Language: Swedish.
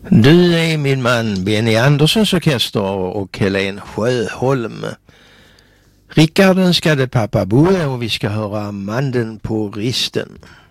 Du är min man Benny Anderssons orkester och Helen Sjöholm. Rickard önskade pappa Boe och vi ska höra Manden på risten.